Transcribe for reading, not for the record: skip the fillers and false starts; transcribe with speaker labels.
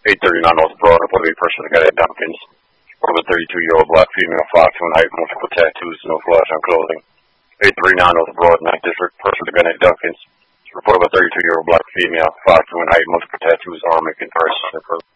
Speaker 1: 839 North Broad, reported a person that got at Dunkins. Report of a 32-year-old black female, 5'2" in height, multiple tattoos, no flash on clothing. 839 North Broad, 9th District, person that got at Dunkins. Report of a 32-year-old black female, 5'2" in height, multiple tattoos, arm and purse.